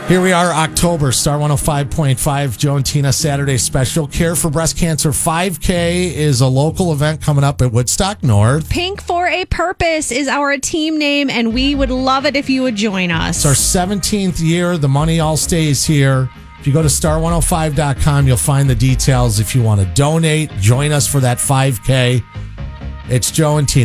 Here we are, October, Star 105.5, Joe and Tina Saturday special. Care for Breast Cancer 5K is a local event coming up at Woodstock North. Pink for a Purpose is our team name, and we would love it if you would join us. It's our 17th year. The money all stays here. If you go to star105.com, you'll find the details if you want to donate. Join us for that 5K. It's Joe and Tina.